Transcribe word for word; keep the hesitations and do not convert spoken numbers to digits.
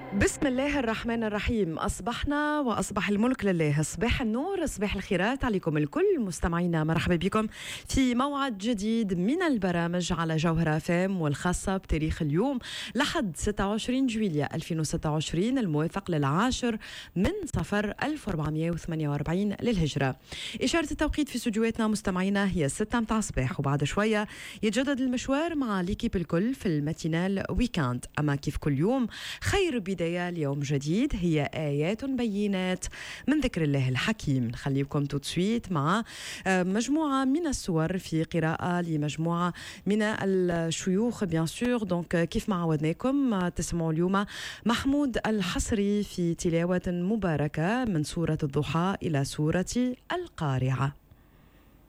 بسم الله الرحمن الرحيم. أصبحنا وأصبح الملك لله. صباح النور، صباح الخيرات عليكم الكل مستمعينا. مرحبا بكم في موعد جديد من البرامج على جوهرة فام، والخاصة بتاريخ اليوم لحد ستة وعشرين جويلية ألفين وستة وعشرين الموافق للعاشر من صفر ألف وأربعمائة وثمانية وأربعين للهجرة. إشارة التوقيت في استديوهاتنا مستمعينا هي ستة متاع الصباح، وبعد شوية يتجدد المشوار مع ليكيب الكل في الماتينال ويكاند. أما كيف كل يوم خير بداية ليوم جديد هي آيات بينات من ذكر الله الحكيم. نخليكم توتسويت مع مجموعة من السور في قراءة لمجموعة من الشيوخ بيان سور. دونك كيف ما عودناكم تسمعوا اليوم محمود الحصري في تلاوة مباركة من سورة الضحى إلى سورة القارعة.